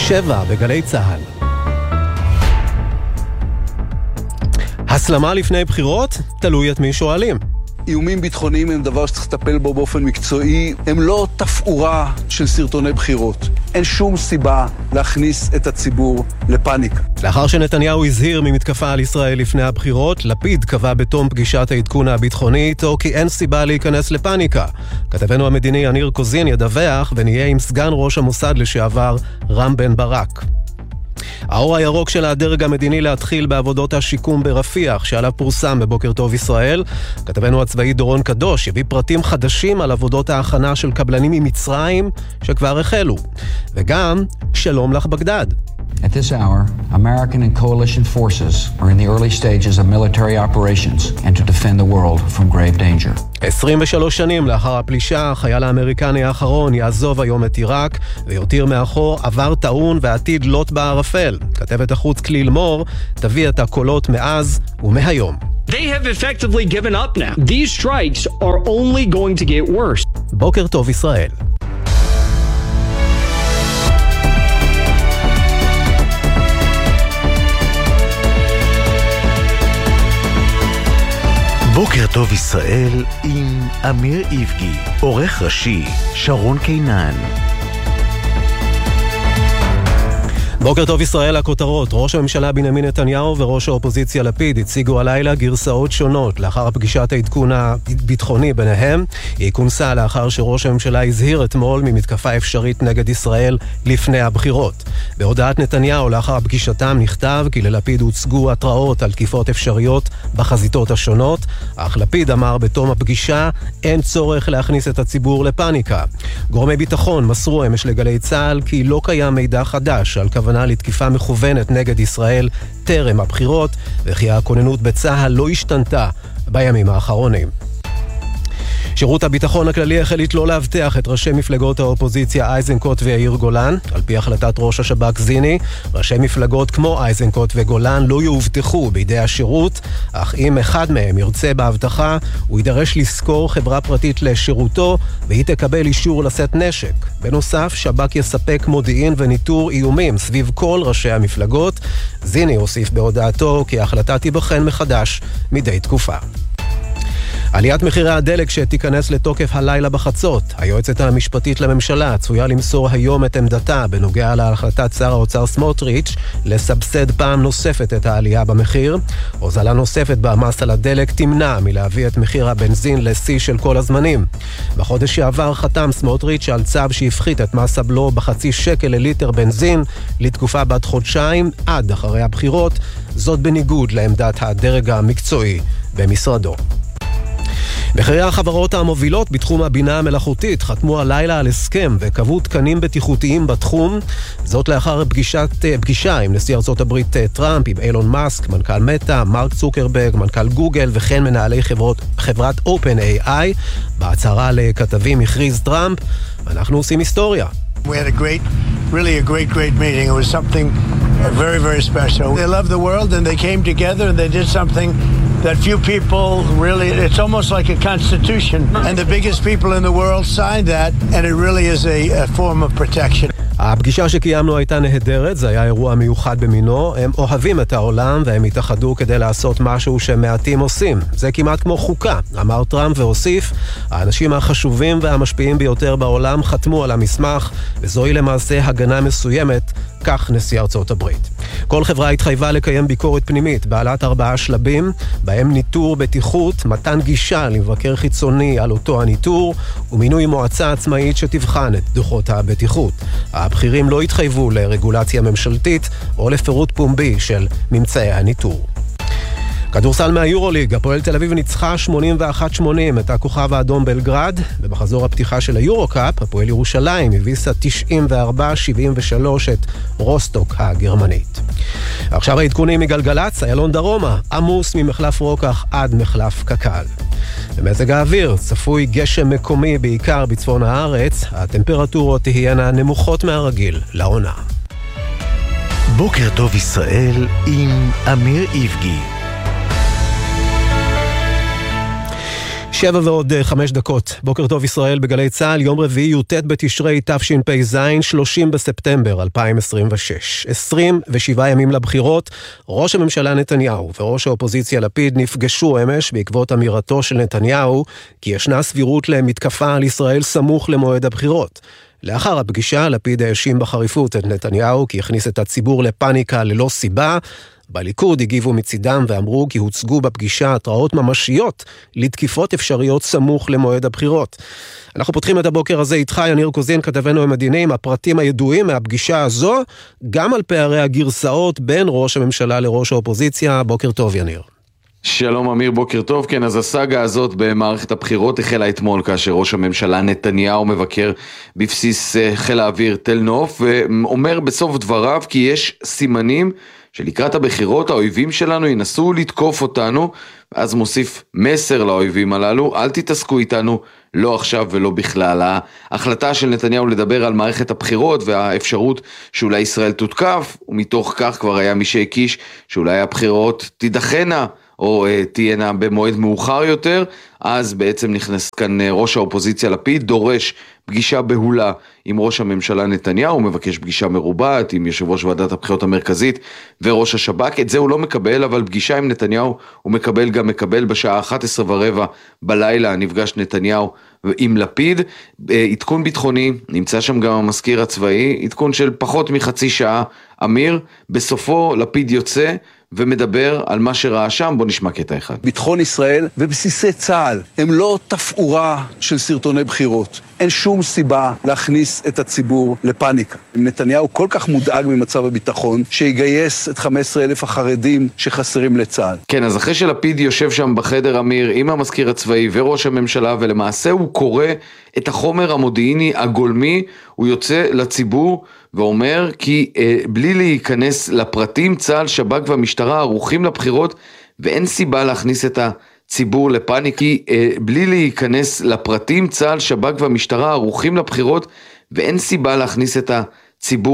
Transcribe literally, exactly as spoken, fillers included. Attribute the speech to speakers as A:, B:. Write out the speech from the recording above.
A: שבע בגלי צהל. הסלמה לפני בחירות? תלוי את מי שואלים.
B: איומים ביטחוניים הם דבר שצריך לטפל בו באופן מקצועי, הם לא תפאורה של סרטוני בחירות. אין שום סיבה להכניס את הציבור לפאניקה.
A: לאחר שנתניהו הזהיר ממתקפה על ישראל לפני הבחירות, לפיד קבע בתום פגישת העדכון הביטחוני איתו כי אין סיבה להיכנס לפאניקה. כתבנו המדיני יניר קוזין ידווח ונהיה עם סגן ראש המוסד לשעבר רם בן ברק. האור הירוק של הדרג המדיני להתחיל בעבודות השיקום ברפיח שעליו פורסם בבוקר טוב ישראל. כתבנו הצבאי דורון קדוש יביא פרטים חדשים על עבודות ההכנה של קבלנים ממצרים שכבר החלו. וגם שלום לך בגדד.
C: At this hour, American and coalition forces are in the early stages of military operations and to defend the world from grave danger.
A: עשרים ושלוש שנים לאחר הפלישה, החייל האמריקני האחרון יעזוב היום את עיראק ויותיר מאחור עבר טעון ועתיד לוט בערפל. כתבת החוץ כליל מור תביא את הקולות מאז ומהיום.
D: They have effectively given up now. These strikes are only going to get worse.
A: בוקר טוב ישראל.
E: בוקר טוב ישראל עם אמיר איבגי, עורך ראשי שרון קינן.
A: בוקר טוב ישראל, הכותרות. ראש הממשלה בנימין נתניהו וראש האופוזיציה לפיד הציגו הלילה גרסאות שונות לאחר פגישת העדכון הביטחוני ביניהם. היא כונסה לאחר שראש הממשלה הזהיר אתמול ממתקפה אפשרית נגד ישראל לפני הבחירות. בהודעת נתניהו לאחר פגישתם נכתב כי ללפיד הוצגו התראות על תקיפות אפשריות בחזיתות השונות, אך לפיד אמר בתום הפגישה אין צורך להכניס את הציבור לפאניקה. גורמי ביטחון מסרו אמש לגלי צהל כי לא קיים מידע חדש על כוונה לתקיפה מכוונת נגד ישראל טרם הבחירות, וכי הכוננות בצהל לא השתנתה בימים האחרונים. שירות הביטחון הכללי החליט לא להבטיח את ראשי מפלגות האופוזיציה איזנקוט ויאיר גולן. על פי החלטת ראש השב"כ זיני, ראשי מפלגות כמו איזנקוט וגולן לא יובטחו בידי השירות, אך אם אחד מהם ירצה בהבטחה, הוא יידרש לזכור חברה פרטית לשירותו, והיא תקבל אישור לשאת נשק. בנוסף, שב"כ יספק מודיעין וניטור איומים סביב כל ראשי המפלגות. זיני הוסיף בהודעתו כי ההחלטה תיבחן מחדש מדי תקופה. עליית מחירי הדלק שתיכנס לתוקף הלילה בחצות. היועצת המשפטית לממשלה צפויה למסור היום את עמדתה בנוגע להחלטת שר האוצר סמוטריץ' לסבסד פעם נוספת את העלייה במחיר. הוזלה נוספת במס על הדלק תמנע מלהביא את מחיר הבנזין לשיא של כל הזמנים. בחודש שעבר חתם סמוטריץ' על צו שהפחית את מס הבלו בחצי שקל לליטר בנזין לתקופה בת חודשיים עד אחרי הבחירות, זאת בניגוד לעמדת הדרג המקצועי במשרדו. בכירי החברות המובילות בתחום הבינה המלאכותית חתמו הלילה על הסכם וקבעו תקנים בטיחותיים בתחום, זאת לאחר פגישת, פגישה עם נשיא ארצות הברית טראמפ, עם אילון מאסק, מנכ"ל מטא, מרק צוקרברג, מנכ"ל גוגל וכן מנהלי חברות, חברת אופן איי איי. בהצהרה לכתבים הכריז טראמפ, אנחנו עושים היסטוריה.
F: We had a great, really a great, great meeting. It was something very, very special. They love the world and they came together and they did something that few people really, it's almost like a constitution. And the biggest people in the world signed that, and it really is a, a form of protection.
A: הפגישה שקיימנו הייתה נהדרת, זה היה אירוע מיוחד במינו. הם אוהבים את העולם והם התאחדו כדי לעשות משהו שמעטים עושים. זה כמעט כמו חוקה, אמר טראמפ והוסיף, האנשים החשובים והמשפיעים ביותר בעולם חתמו על המסמך, וזוהי למעשה הגנה מסוימת, כך נשיא ארצות הברית. כל חברה התחייבה לקיים ביקורת פנימית בעלת ארבעה שלבים, בהם ניטור בטיחות, מתן גישה למבקר חיצוני על אותו הניטור, ומינוי מועצה עצמאית שתבחן את דוחות הבטיחות. הבכירים לא התחייבו לרגולציה ממשלתית או לפירוט פומבי של ממצאי הניטור. כדורסל מהיורוליג, הפועל תל אביב ניצחה שמונים ואחת שמונים את הכוכב האדום בלגרד, ובחזור הפתיחה של היורוקאפ, הפועל ירושלים הביסה תשעים וארבע שבעים ושלוש את רוסטוק הגרמנית. עכשיו העדכונים מגלגלץ, איילון דרומה, עמוס ממחלף רוקח עד מחלף קקל. במזג האוויר, צפוי גשם מקומי בעיקר בצפון הארץ, הטמפרטורות תהיינה נמוכות מהרגיל לעונה.
E: בוקר טוב ישראל עם אמיר איבגי.
A: שבע ועוד חמש דקות. בוקר טוב ישראל בגלי צהל, יום רביעי י"ט בתשרי תשפ"ז, שלושים בספטמבר אלפיים עשרים ושש. עשרים ושבעה ימים לבחירות. ראש הממשלה נתניהו וראש האופוזיציה לפיד נפגשו אמש בעקבות אמירתו של נתניהו כי ישנה סבירות למתקפה על ישראל סמוך למועד הבחירות. לאחר הפגישה לפיד האשים בחריפות את נתניהו כי הכניס את הציבור לפניקה ללא סיבה. בליכוד הגיבו מצידם ואמרו כי הוצגו בפגישה התראות ממשיות לתקיפות אפשריות סמוך למועד הבחירות. אנחנו פותחים את הבוקר הזה איתך, יניר קוזין, כתבנו המדיני, עם הפרטים הידועים מהפגישה הזו, גם על פערי הגרסאות בין ראש הממשלה לראש האופוזיציה. בוקר טוב יניר.
G: שלום אמיר, בוקר טוב. כן, אז הסאגה הזאת במערכת הבחירות החלה אתמול כאשר ראש הממשלה נתניהו מבקר בבסיס חיל האוויר תל נוף ואומר בסוף דבריו כי יש סימנים שלקראת הבחירות האויבים שלנו ינסו לתקוף אותנו, ואז מוסיף מסר לאויבים הללו, אל תתעסקו איתנו, לא עכשיו ולא בכלל. ההחלטה של נתניהו לדבר על מערכת הבחירות והאפשרות שאולי ישראל תותקף, ומתוך כך כבר היה מי שהקיש שאולי הבחירות תידחנה או uh, תהיינה במועד מאוחר יותר. אז בעצם נכנס כאן ראש האופוזיציה לפיד, דורש פגישה בהולה עם ראש הממשלה נתניהו, הוא מבקש פגישה מרובעת עם יושב ראש ועדת הבחירות המרכזית וראש השב"כ. את זה הוא לא מקבל, אבל פגישה עם נתניהו הוא מקבל, גם מקבל בשעה אחת עשרה ורבע בלילה, נפגש נתניהו עם לפיד. עדכון ביטחוני, נמצא שם גם המזכיר הצבאי, עדכון של פחות מחצי שעה. אמיר, בסופו לפיד יוצא ומדבר על מה שראה שם. בוא נשמע קטע אחד.
B: ביטחון ישראל ובסיסי צה"ל הם לא תפאורה של סרטוני בחירות. אין שום סיבה להכניס את הציבור לפניקה. נתניהו כל כך מודאג ממצב הביטחון שיגייס את חמישה עשר אלף החרדים שחסרים לצה"ל.
G: כן, אז אחרי שלפיד יושב שם בחדר אמיר עם המזכיר הצבאי וראש הממשלה, ולמעשה הוא קורא את החומר המודיעיני הגולמי, הוא יוצא לציבור ואומר כי אה, בלי להיכנס לפרטים, צה"ל, שב"כ והמשטרה ערוכים לבחירות ואין סיבה להכניס את הציבור לפאניקה. כי אה, בלי להיכנס לפרטים, צה"ל, שב"כ והמשטרה ערוכים לבחירות ואין סיבה להכניס את הציבור